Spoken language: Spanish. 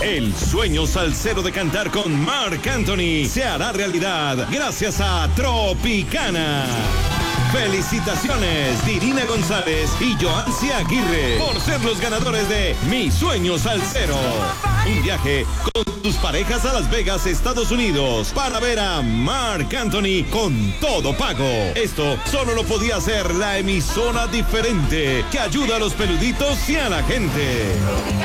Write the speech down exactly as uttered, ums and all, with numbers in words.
El sueño salsero de cantar con Marc Anthony se hará realidad gracias a Tropicana. Felicitaciones, Dirina González y Joancy Aguirre, por ser los ganadores de Mi Sueño Salsero. Un viaje con tus parejas a Las Vegas, Estados Unidos, para ver a Marc Anthony con todo pago. Esto solo lo podía hacer la emisora diferente, que ayuda a los peluditos y a la gente.